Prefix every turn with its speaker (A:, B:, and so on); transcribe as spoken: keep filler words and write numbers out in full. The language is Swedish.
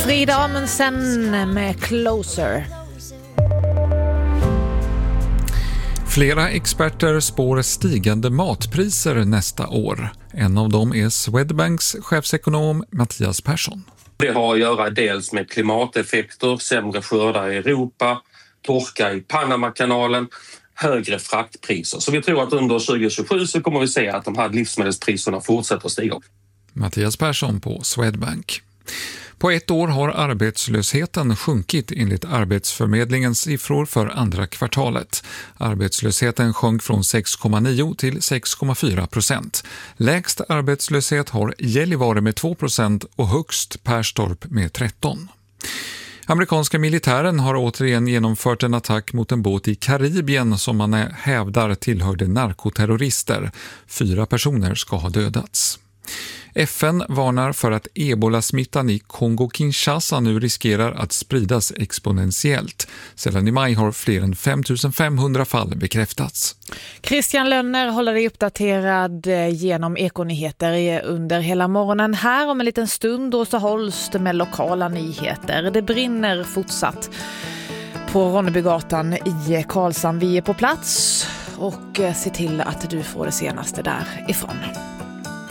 A: Frida Amundsen med Closer.
B: Flera experter spår stigande matpriser nästa år. En av dem är Swedbanks chefsekonom Mattias Persson.
C: Det har att göra dels med klimateffekter, sämre skördar i Europa, torka i Panamakanalen, högre fraktpriser. Så vi tror att under tjugo tjugosju så kommer vi se att de här livsmedelspriserna fortsätter att stiga.
B: Mattias Persson på Swedbank. På ett år har arbetslösheten sjunkit enligt Arbetsförmedlingens siffror för andra kvartalet. Arbetslösheten sjönk från sex komma nio till sex komma fyra procent. Lägst arbetslöshet har Gällivare med två procent och högst Perstorp med tretton. Amerikanska militären har återigen genomfört en attack mot en båt i Karibien som man hävdar tillhörde narkoterrorister. Fyra personer ska ha dödats. F N varnar för att ebolasmittan i Kongo-Kinshasa nu riskerar att spridas exponentiellt. Sedan i maj har fler än fem tusen femhundra fall bekräftats.
A: Christian Lönner håller dig uppdaterad genom Ekonyheter under hela morgonen. Här om en liten stund då så hålls det med lokala nyheter. Det brinner fortsatt på Ronnebygatan i Karlshamn. Vi är på plats och ser till att du får det senaste därifrån.